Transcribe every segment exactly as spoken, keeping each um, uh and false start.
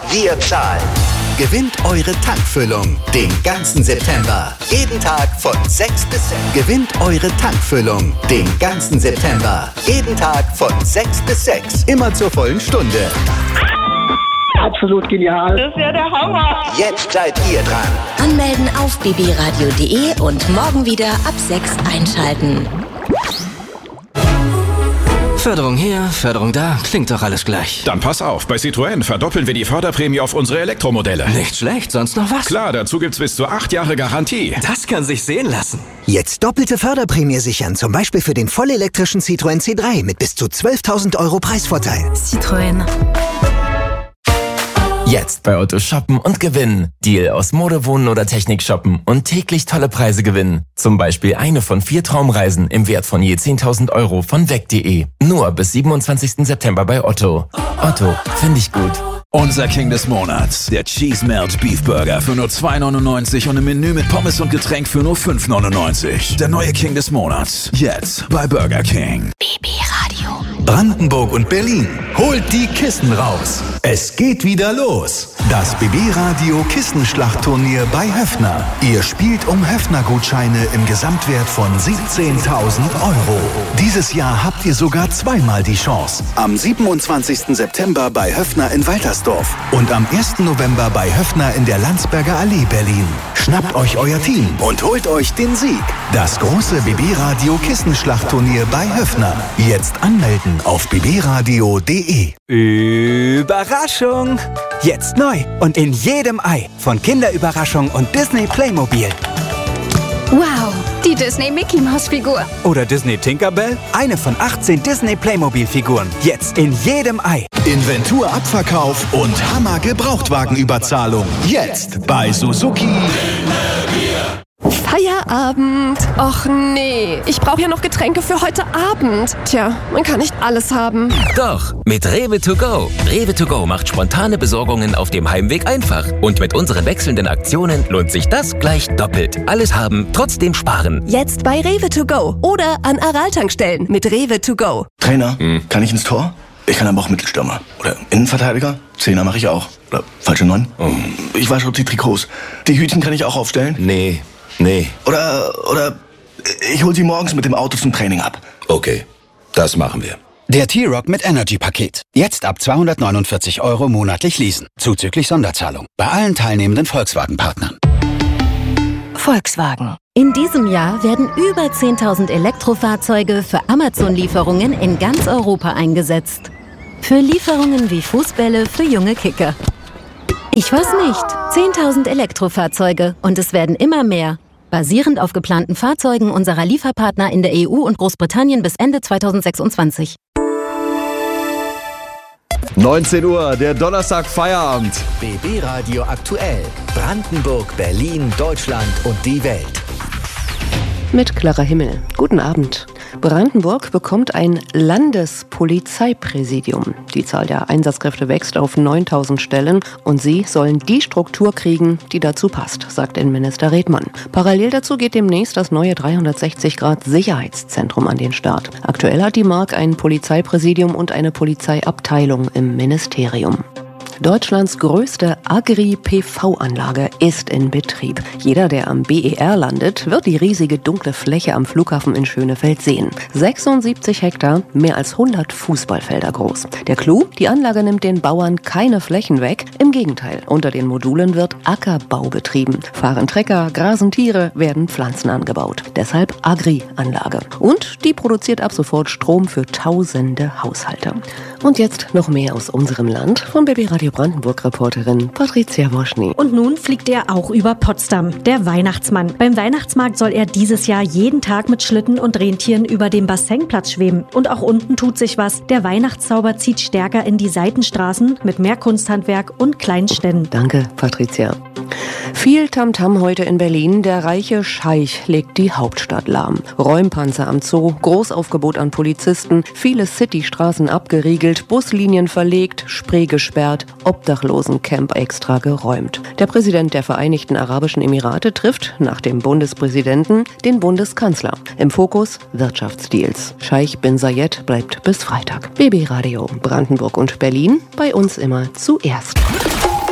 wir zahlen. Gewinnt eure Tankfüllung den ganzen September. Jeden Tag von sechs bis sechs. Gewinnt eure Tankfüllung den ganzen September. Jeden Tag von sechs bis sechs. Immer zur vollen Stunde. Absolut genial. Das ist ja der Hammer. Jetzt seid ihr dran. Anmelden auf b b radio punkt d e und morgen wieder ab sechs einschalten. Förderung hier, Förderung da, klingt doch alles gleich. Dann pass auf, bei Citroën verdoppeln wir die Förderprämie auf unsere Elektromodelle. Nicht schlecht, sonst noch was? Klar, dazu gibt's bis zu acht Jahre Garantie. Das kann sich sehen lassen. Jetzt doppelte Förderprämie sichern, zum Beispiel für den vollelektrischen Citroën C drei mit bis zu zwölftausend Euro Preisvorteil. Citroën. Jetzt bei Otto shoppen und gewinnen. Deal aus Mode, Wohnen oder Technik shoppen und täglich tolle Preise gewinnen. Zum Beispiel eine von vier Traumreisen im Wert von je zehntausend Euro von weg punkt de. Nur bis siebenundzwanzigsten September bei Otto. Otto, finde ich gut. Unser King des Monats, der Cheese Melt Beef Burger für nur zwei neunundneunzig und im Menü mit Pommes und Getränk für nur fünf neunundneunzig. Der neue King des Monats, jetzt bei Burger King. B B Radio. Brandenburg und Berlin, holt die Kissen raus. Es geht wieder los. Das B B Radio Kissenschlachtturnier bei Höffner. Ihr spielt um Höffner-Gutscheine im Gesamtwert von siebzehntausend Euro. Dieses Jahr habt ihr sogar zweimal die Chance. Am siebenundzwanzigsten September bei Höffner in Waltersdorf und am ersten November bei Höffner in der Landsberger Allee Berlin. Schnappt euch euer Team und holt euch den Sieg. Das große B B Radio Kissenschlachtturnier bei Höffner. Jetzt anmelden auf b b radio punkt d e. Überraschung! Jetzt neu und in jedem Ei von Kinderüberraschung und Disney Playmobil. Wow, die Disney Mickey Maus Figur. Oder Disney Tinkerbell? Eine von achtzehn Disney Playmobil Figuren. Jetzt in jedem Ei. Inventurabverkauf und Hammer Gebrauchtwagenüberzahlung. Jetzt bei Suzuki. Feierabend. Och nee, ich brauche ja noch Getränke für heute Abend. Tja, man kann nicht alles haben. Doch, mit Rewe to go. Rewe to go macht spontane Besorgungen auf dem Heimweg einfach. Und mit unseren wechselnden Aktionen lohnt sich das gleich doppelt. Alles haben, trotzdem sparen. Jetzt bei Rewe to go oder an Aral-Tankstellen mit Rewe to go. Trainer, hm. kann ich ins Tor? Ich kann aber auch Mittelstürmer. Oder Innenverteidiger? Zehner mache ich auch. Oder falsche Neun? Oh. Ich wasche die Trikots. Die Hütchen kann ich auch aufstellen? Nee. Nee. Oder, oder ich hol sie morgens mit dem Auto zum Training ab. Okay, das machen wir. Der T-Rock mit Energy-Paket. Jetzt ab zweihundertneunundvierzig Euro monatlich leasen. Zuzüglich Sonderzahlung. Bei allen teilnehmenden Volkswagen-Partnern. Volkswagen. In diesem Jahr werden über zehntausend Elektrofahrzeuge für Amazon-Lieferungen in ganz Europa eingesetzt. Für Lieferungen wie Fußbälle für junge Kicker. Ich weiß nicht. zehntausend Elektrofahrzeuge und es werden immer mehr. Basierend auf geplanten Fahrzeugen unserer Lieferpartner in der E U und Großbritannien bis Ende zweitausendsechsundzwanzig. neunzehn Uhr, der Donnerstag Feierabend. B B Radio aktuell. Brandenburg, Berlin, Deutschland und die Welt. Mit Clara Himmel. Guten Abend. Brandenburg bekommt ein Landespolizeipräsidium. Die Zahl der Einsatzkräfte wächst auf neuntausend Stellen und sie sollen die Struktur kriegen, die dazu passt, sagt Innenminister Redmann. Parallel dazu geht demnächst das neue dreihundertsechzig Grad Sicherheitszentrum an den Start. Aktuell hat die Mark ein Polizeipräsidium und eine Polizeiabteilung im Ministerium. Deutschlands größte Agri-P V-Anlage ist in Betrieb. Jeder, der am B E R landet, wird die riesige dunkle Fläche am Flughafen in Schönefeld sehen. sechsundsiebzig Hektar, mehr als hundert Fußballfelder groß. Der Clou, die Anlage nimmt den Bauern keine Flächen weg. Im Gegenteil, unter den Modulen wird Ackerbau betrieben. Fahren Trecker, grasen Tiere, werden Pflanzen angebaut. Deshalb Agri-Anlage. Und die produziert ab sofort Strom für tausende Haushalte. Und jetzt noch mehr aus unserem Land von B B Radio Brandenburg-Reporterin Patricia Woschny. Und nun fliegt er auch über Potsdam, der Weihnachtsmann. Beim Weihnachtsmarkt soll er dieses Jahr jeden Tag mit Schlitten und Rentieren über dem Bassenplatz schweben. Und auch unten tut sich was. Der Weihnachtszauber zieht stärker in die Seitenstraßen mit mehr Kunsthandwerk und kleinen Ständen. Danke, Patricia. Viel Tamtam heute in Berlin. Der reiche Scheich legt die Hauptstadt lahm. Räumpanzer am Zoo, Großaufgebot an Polizisten, viele Citystraßen abgeriegelt, Buslinien verlegt, Spree gesperrt, Obdachlosencamp extra geräumt. Der Präsident der Vereinigten Arabischen Emirate trifft nach dem Bundespräsidenten den Bundeskanzler. Im Fokus Wirtschaftsdeals. Scheich bin Zayed bleibt bis Freitag. B B Radio Brandenburg und Berlin, bei uns immer zuerst.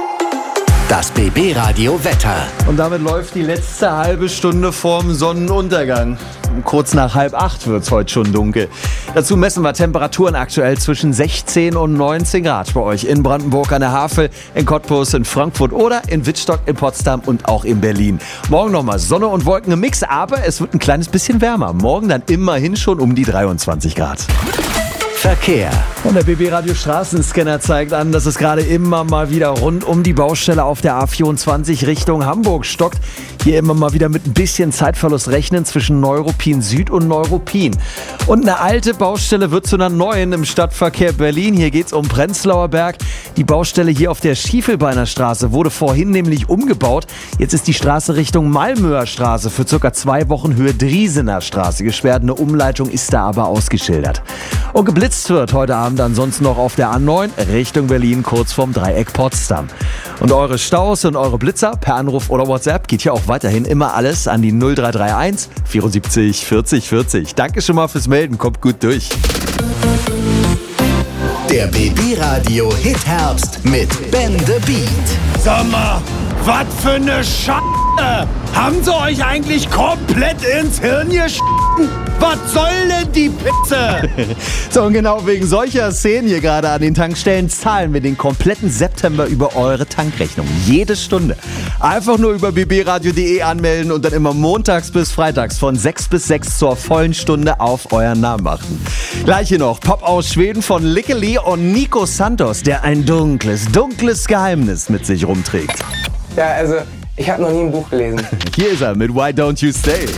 Das B B-Radio Wetter. Und damit läuft die letzte halbe Stunde vorm Sonnenuntergang. Kurz nach halb acht wird es heute schon dunkel. Dazu messen wir Temperaturen aktuell zwischen sechzehn und neunzehn Grad bei euch in Brandenburg an der Havel, in Cottbus, in Frankfurt oder in Wittstock, in Potsdam und auch in Berlin. Morgen nochmal Sonne und Wolken im Mix, aber es wird ein kleines bisschen wärmer. Morgen dann immerhin schon um die dreiundzwanzig Grad. Verkehr. Und der B B-Radio Straßenscanner zeigt an, dass es gerade immer mal wieder rund um die Baustelle auf der A vierundzwanzig Richtung Hamburg stockt. Hier immer mal wieder mit ein bisschen Zeitverlust rechnen zwischen Neuruppin Süd und Neuruppin. Und eine alte Baustelle wird zu einer neuen im Stadtverkehr Berlin. Hier geht es um Prenzlauer Berg. Die Baustelle hier auf der Schiefelbeiner Straße wurde vorhin nämlich umgebaut. Jetzt ist die Straße Richtung Malmöer Straße für circa zwei Wochen Höhe Driesener Straße gesperrt. Eine Umleitung ist da aber ausgeschildert. Und geblitzt wird heute Abend ansonsten noch auf der A neun Richtung Berlin, kurz vorm Dreieck Potsdam. Und eure Staus und eure Blitzer per Anruf oder WhatsApp geht hier auch weiterhin immer alles an die null drei drei eins vierundsiebzig vierzig vierzig. Danke schon mal fürs Melden, kommt gut durch. Der B B-Radio Hit Herbst mit Ben the Beat. Sag mal, was für eine Scheiße! Haben sie euch eigentlich komplett ins Hirn geschnitten? Was soll denn die Pizza? So, und genau wegen solcher Szenen hier gerade an den Tankstellen zahlen wir den kompletten September über eure Tankrechnung. Jede Stunde. Einfach nur über b b radio punkt d e anmelden und dann immer montags bis freitags von sechs bis sechs zur vollen Stunde auf euren Namen achten. Gleich hier noch Pop aus Schweden von Lickeli und Nico Santos, der ein dunkles, dunkles Geheimnis mit sich rumträgt. Ja, also, ich habe noch nie ein Buch gelesen. Hier ist er mit Why Don't You Stay.